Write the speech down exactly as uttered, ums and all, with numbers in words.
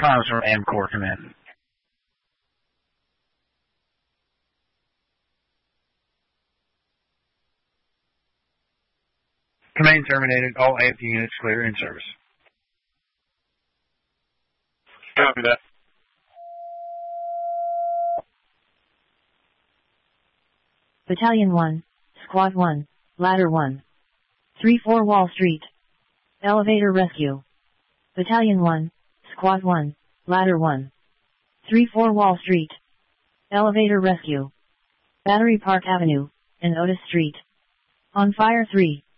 Comms from AmCorps Command. Command terminated. All A F units clear in service. Copy that. Battalion one, Squad one, Ladder one. three four Wall Street. Elevator rescue. Battalion one, Squad one, Ladder one. three four Wall Street. Elevator rescue. Battery Park Avenue, and Otis Street. On fire three.